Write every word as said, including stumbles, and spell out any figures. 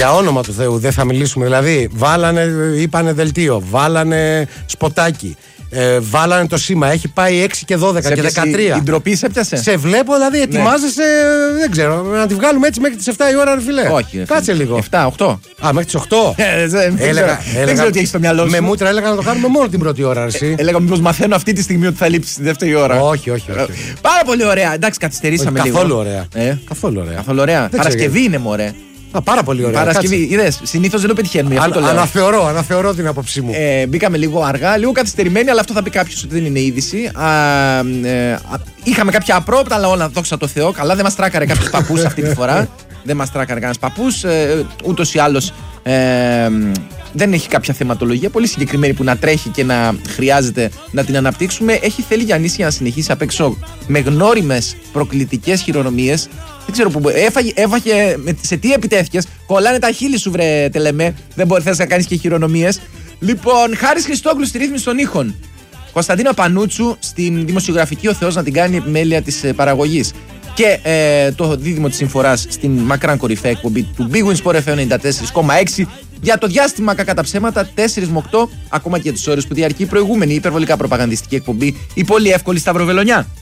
Για όνομα του Θεού, δεν θα μιλήσουμε. Δηλαδή, βάλανε, είπανε δελτίο, βάλανε σποτάκι. Ε, βάλανε το σήμα, έχει πάει έξι και δώδεκα σε και δεκατρία. Η ντροπή σε έπιασε. Σε βλέπω, δηλαδή ετοιμάζεσαι, ναι. Δεν ξέρω, να τη βγάλουμε έτσι μέχρι τις εφτά η ώρα, ρε φιλέ. Όχι. Κάτσε λίγο. εφτά, οκτώ. Α, μέχρι τις οκτώ. Ε, δεν, έλεγα, έλεγα, δεν ξέρω τι έχει στο μυαλό σου. Με μούτρα έλεγα να το κάνουμε μόνο την πρώτη ώρα. Εσύ. Ε, έλεγα μήπως μαθαίνω αυτή τη στιγμή ότι θα λείψει τη δεύτερη ώρα. Όχι, όχι. όχι, όχι. Πάρα πολύ ωραία. Εντάξει, καθυστερήσαμε όχι, λίγο. Καθόλου ωραία. Ε? Καθόλου ωραία. Καθόλου ωραία. Παρασκευή είναι, μωρέ. Α, πάρα πολύ ωραία. Παρασκευή, είδες, συνήθως δεν το πετυχαίνουμε. Α, αναθεωρώ, αναθεωρώ την άποψή μου. Ε, μπήκαμε λίγο αργά, λίγο καθυστερημένοι, αλλά αυτό θα πει κάποιος ότι δεν είναι είδηση. Α, ε, α, είχαμε κάποια απρόπτα, αλλά όλα, δόξα τω Θεώ. Καλά, δεν μας τράκαρε κάποιος παππούς αυτή τη φορά. Δεν μας τράκαρε κανένας παππούς. Ε, ούτως ή άλλως ε, δεν έχει κάποια θεματολογία πολύ συγκεκριμένη που να τρέχει και να χρειάζεται να την αναπτύξουμε. Έχει θέλει Γιαννής για να συνεχίσει απ' έξω με γνώριμες προκλητικές χειρονομίες. Δεν ξέρω που έφαγε, έφαγε, σε τι επιτέθηκες. Κολλάνε τα χείλη σου, βρε τελεμέ. Δεν μπορεί θες να κάνεις και χειρονομίες. Λοιπόν, Χάρης Χριστόγλου στη ρύθμιση των ήχων. Κωνσταντίνα Πανούτσου στην δημοσιογραφική Ο Θεός να την κάνει επιμέλεια της ε, παραγωγής. Και ε, το δίδυμο της συμφοράς στην μακράν κορυφαία εκπομπή του Big Win Sport εφ εμ ενενήντα τέσσερα κόμμα έξι. Για το διάστημα κακά τα ψέματα, τέσσερα με οκτώ, ακόμα και τις ώρες που διαρκεί η προηγούμενη υπερβολικά προπαγανδιστική εκπομπή, η πολύ εύκολη Σταυροβελονιά.